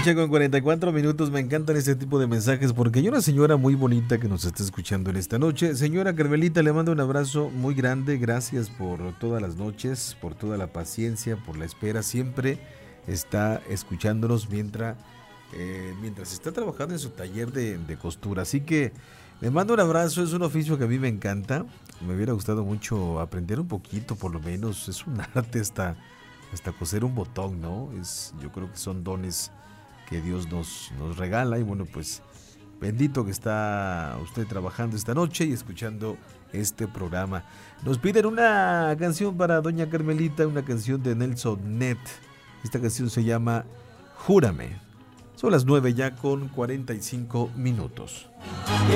noche con 44 minutos. Me encantan este tipo de mensajes porque hay una señora muy bonita que nos está escuchando en esta noche. Señora Carmelita, le mando un abrazo muy grande. Gracias por todas las noches, por toda la paciencia, por la espera. Siempre está escuchándonos mientras está trabajando en su taller de costura. Así que le mando un abrazo. Es un oficio que a mí me encanta. Me hubiera gustado mucho aprender un poquito, por lo menos. Es un arte hasta coser un botón, ¿no? Yo creo que son dones que Dios nos regala. Y bueno, pues bendito que está usted trabajando esta noche y escuchando este programa. Nos piden una canción para doña Carmelita, una canción de Nelson Net. Esta canción se llama Júrame. Son las 9 ya con 45 minutos.